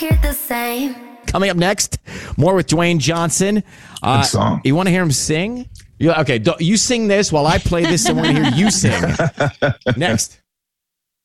hear the same. Coming up next, more with Dwayne Johnson. Good song. You want to hear him sing? Okay, you sing this while I play this, and we're going to hear you sing. Next.